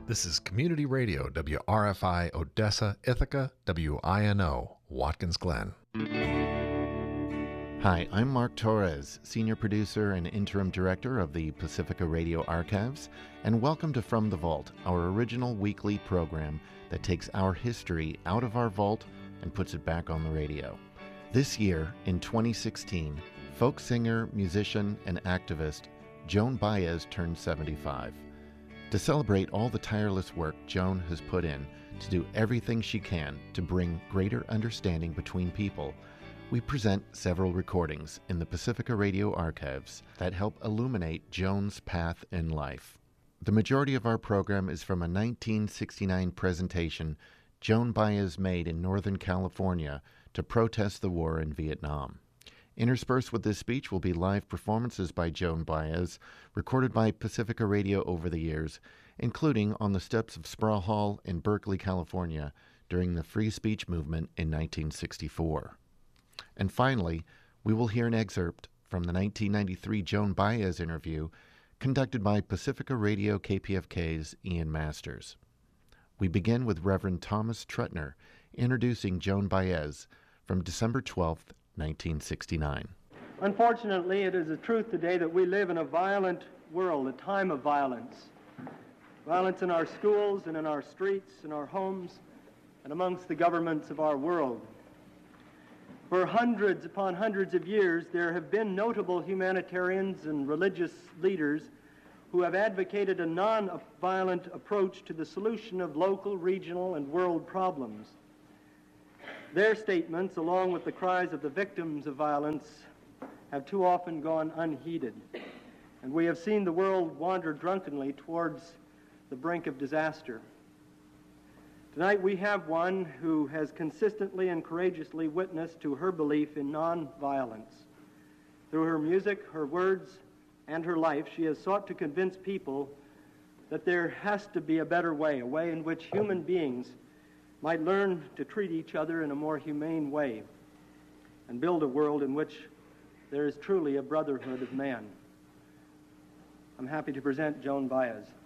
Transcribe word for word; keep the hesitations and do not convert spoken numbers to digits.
This is Community Radio, W R F I Odessa, Ithaca, W I N O, Watkins Glen. Hi, I'm Mark Torres, Senior Producer and Interim Director of the Pacifica Radio Archives, and welcome to From the Vault, our original weekly program that takes our history out of our vault and puts it back on the radio. This year, in twenty sixteen, folk singer, musician, and activist Joan Baez turned seventy-five. To celebrate all the tireless work Joan has put in to do everything she can to bring greater understanding between people, we present several recordings in the Pacifica Radio Archives that help illuminate Joan's path in life. The majority of our program is from a nineteen sixty-nine presentation Joan Baez made in Northern California to protest the war in Vietnam. Interspersed with this speech will be live performances by Joan Baez, recorded by Pacifica Radio over the years, including on the steps of Sproul Hall in Berkeley, California, during the free speech movement in nineteen sixty-four. And finally, we will hear an excerpt from the nineteen ninety-three Joan Baez interview conducted by Pacifica Radio K P F K's Ian Masters. We begin with Reverend Thomas Trutner introducing Joan Baez from December twelfth, nineteen sixty-nine. Unfortunately, it is a truth today that we live in a violent world, a time of violence. Violence in our schools and in our streets, in our homes, and amongst the governments of our world. For hundreds upon hundreds of years, there have been notable humanitarians and religious leaders who have advocated a non-violent approach to the solution of local, regional, and world problems. Their statements, along with the cries of the victims of violence, have too often gone unheeded, and we have seen the world wander drunkenly towards the brink of disaster. Tonight we have one who has consistently and courageously witnessed to her belief in nonviolence. Through her music, her words, and her life, she has sought to convince people that there has to be a better way, a way in which human beings might learn to treat each other in a more humane way and build a world in which there is truly a brotherhood of man. I'm happy to present Joan Baez.